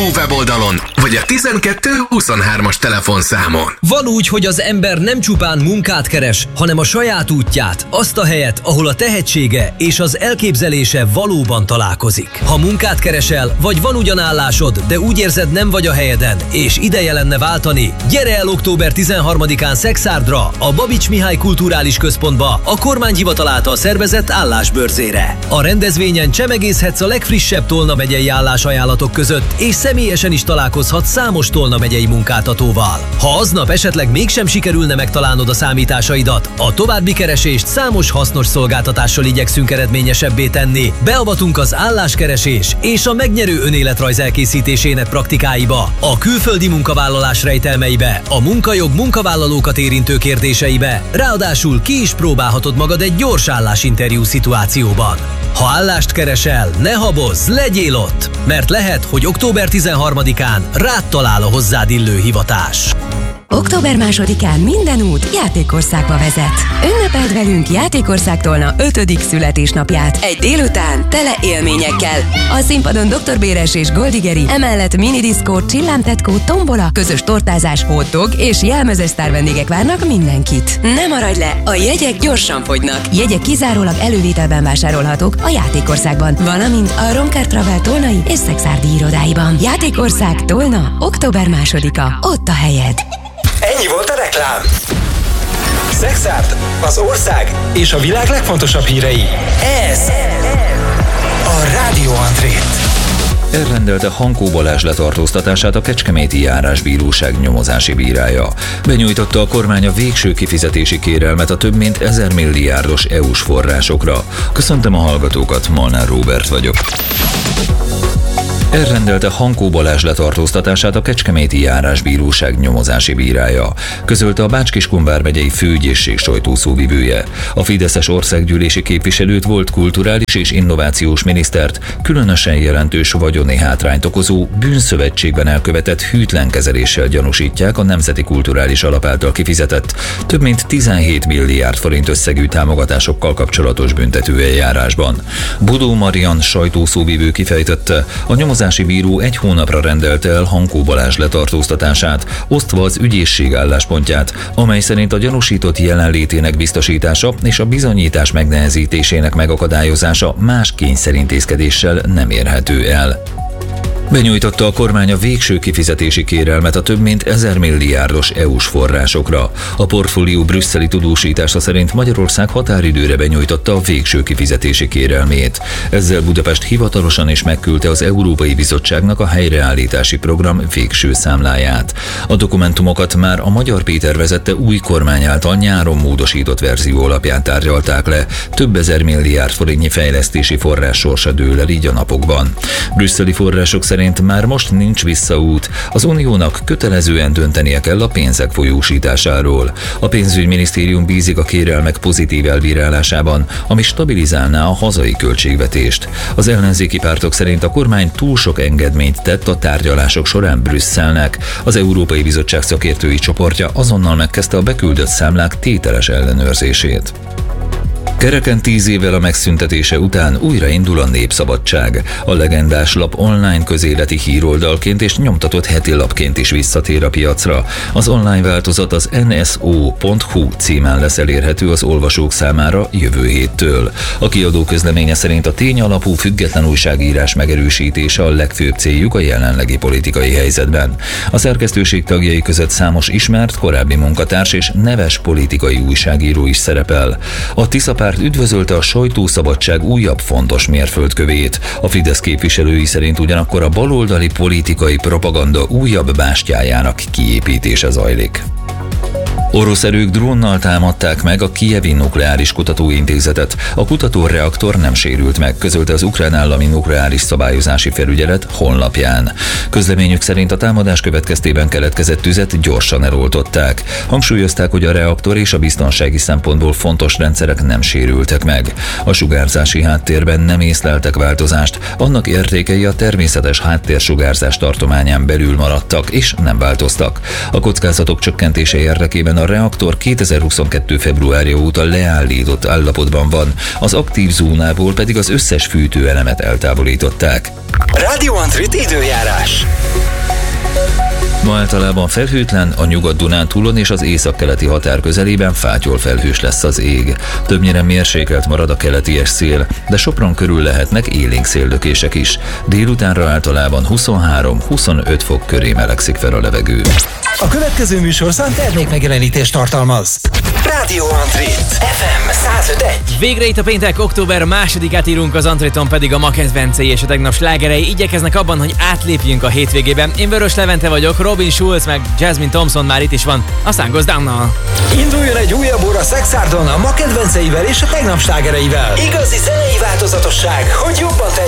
weboldalon, vagy a 1223-as telefonszámon. Van úgy, hogy az ember nem csupán munkát keres, hanem a saját útját, azt a helyet, ahol a tehetsége és az elképzelése valóban találkozik. Ha munkát keresel, vagy van ugyan állásod, de úgy érzed, nem vagy a helyeden, és ideje lenne váltani, gyere el október 13-án Szexárdra, a Babits Mihály Kulturális Központba, a kormányhivatal által szervezett állásbörzére. A rendezvényen csemegészhetsz a legfrissebb Tolna megyei állásajánlatok között, és személyesen is találkozhatsz számos Tolna megyei munkáltatóval. Ha aznap esetleg mégsem sikerülne megtalálnod a számításaidat, a további keresést számos hasznos szolgáltatással igyekszünk eredményesebbé tenni. Beavatunk az álláskeresés és a megnyerő önéletrajz elkészítésének praktikáiba, a külföldi munkavállalás rejtelmeibe, a munkajog munkavállalókat érintő kérdéseibe, ráadásul ki is próbálhatod magad egy gyors állásinterjú szituációban. Ha állást keresel, ne habozz, legyél ott, mert lehet, hogy október 13-án rád talál a hozzád illő hivatás. Október 2-án minden út Játékországba vezet. Ünnepeld velünk Játékország Tolna 5. születésnapját. Egy délután tele élményekkel. A színpadon Dr. Béres és Goldigeri, emellett minidiszkó, csillámtetkó, tombola, közös tortázás, hotdog és jelmezes sztárvendégek várnak mindenkit. Ne maradj le, a jegyek gyorsan fogynak. Jegyek kizárólag elővételben vásárolhatók a Játékországban, valamint a Romkár Travel tolnai és szexárdi irodáiban. Játékország Tolna, október 2-a. Ott a helyed. Ennyi volt a reklám. Szexárd, az ország és a világ legfontosabb hírei. Ez a Rádió André. Elrendelte Hankó Balázs letartóztatását a Kecskeméti Járásbíróság nyomozási bírája. Benyújtotta a kormány a végső kifizetési kérelmet a több mint 1000 milliárdos EU-s forrásokra. Köszöntöm a hallgatókat, Molnár Róbert vagyok. Elrendelte Hankó Balázs letartóztatását a Kecskeméti Járásbíróság nyomozási bírája, közölte a Bács-Kiskun vármegyei főügyészség sajtószóvivője. A fideszes országgyűlési képviselőt, volt kulturális és innovációs minisztert különösen jelentős vagyoni hátrányt okozó bűnszövetségben elkövetett hűtlen kezeléssel gyanúsítják a Nemzeti Kulturális Alap által kifizetett több mint 17 milliárd forint összegű támogatásokkal kapcsolatos büntetőeljárásban. Bodó Marian sajtószóvivő kifejtette, a nyomozási bíró 1 hónapra rendelte el Hankó Balázs letartóztatását, osztva az ügyészség álláspontját, amely szerint a gyanúsított jelenlétének biztosítása és a bizonyítás megnehezítésének megakadályozása más kényszerintézkedéssel nem érhető el. Benyújtotta a kormány a végső kifizetési kérelmet a több mint 1000 milliárdos EU-s forrásokra. A portfólió brüsszeli tudósítása szerint Magyarország határidőre benyújtotta a végső kifizetési kérelmét. Ezzel Budapest hivatalosan is megküldte az Európai Bizottságnak a helyreállítási program végső számláját. A dokumentumokat már a Magyar Péter vezette új kormány által nyáron módosított verzió alapján tárgyalták le. Több ezer milliárd forintnyi fejlesztési forrás sorsa dől el így a napokban. Brüsszeli források szerint már most nincs visszaút. Az Uniónak kötelezően döntenie kell a pénzek folyósításáról. A pénzügyminisztérium bízik a kérelmek pozitív elbírálásában, ami stabilizálná a hazai költségvetést. Az ellenzéki pártok szerint a kormány túl sok engedményt tett a tárgyalások során Brüsszelnek. Az Európai Bizottság szakértői csoportja azonnal megkezdte a beküldött számlák tételes ellenőrzését. Kereken 10 évvel a megszüntetése után újraindul a Népszabadság. A legendás lap online közéleti híroldalként és nyomtatott heti lapként is visszatér a piacra. Az online változat az nso.hu címen lesz elérhető az olvasók számára jövő héttől. A kiadó közleménye szerint a tényalapú független újságírás megerősítése a legfőbb céljuk a jelenlegi politikai helyzetben. A szerkesztőség tagjai között számos ismert, korábbi munkatárs és neves politikai újságíró is szerepel. A Tisza párt üdvözölte a sajtószabadság újabb fontos mérföldkövét. A Fidesz képviselői szerint ugyanakkor a baloldali politikai propaganda újabb bástyájának kiépítése zajlik. Orosz erők drónnal támadták meg a Kijevi Nukleáris Kutatóintézetet. A kutatóreaktor nem sérült meg, közölte az Ukrán Állami Nukleáris Szabályozási Felügyelet honlapján. Közleményük szerint a támadás következtében keletkezett tüzet gyorsan eloltották. Hangsúlyozták, hogy a reaktor és a biztonsági szempontból fontos rendszerek nem sérültek meg. A sugárzási háttérben nem észleltek változást, annak értékei a természetes háttérsugárzás tartományán belül maradtak és nem változtak. A kockázatok csökkentése érdekében a a reaktor 2022. februárja óta leállított állapotban van, az aktív zónából pedig az összes fűtőelemet eltávolították. Radio Antrit időjárás. Ma általában felhőtlen, a Nyugat-Dunántúlon és az északkeleti határ közelében fátyol felhős lesz az ég. Többnyire mérsékelt marad a keleties szél, de Sopron körül lehetnek élénk széllökések is. Délutánra általában 23-25 fok köré melegszik fel a levegő. A következő műsorszám termékmegjelenítést tartalmaz. Radio Antrit FM 105.1. Végre itt a péntek, október 2-át írunk, az Antriton pedig a ma kedvencei és a tegnap slágerei igyekeznek abban, hogy átlépjünk a hétvégébe. Én Vörös Levente vagyok, Robin Schulz meg Jasmine Thompson már itt is van, aztán Goes Down-nal. Induljon egy újabb óra Szexárdon a ma kedvenceivel és a tegnap slágereivel. Igazi zenei változatosság, hogy jobban